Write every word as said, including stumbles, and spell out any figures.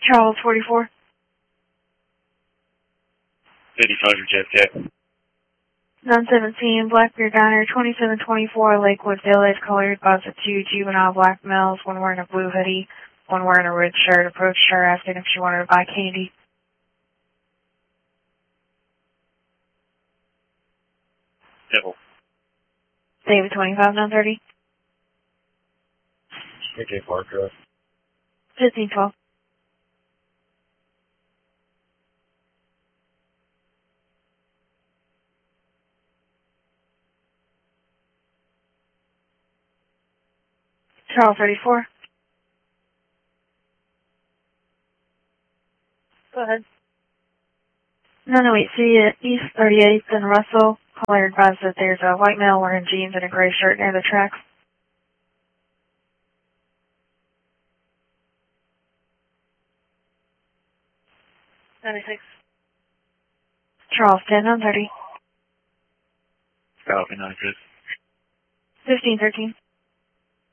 Charles forty-four. eighty-five for J F K. nine seventeen, Blackbeard Diner, twenty-seven twenty-four, Lakewood Village, colored bus of two juvenile black males, one wearing a blue hoodie, one wearing a red shirt, approached her asking if she wanted to buy candy. Devil. David twenty-five, nine thirty. A K Park Drive. fifteen twelve. Charles thirty-four. Go ahead. nine oh eight C at East thirty-eighth and Russell. Caller advised that there's a white male wearing jeans and a gray shirt near the tracks. ninety-six. Charles ten, nine thirty. Copy, nine six. fifteen thirteen.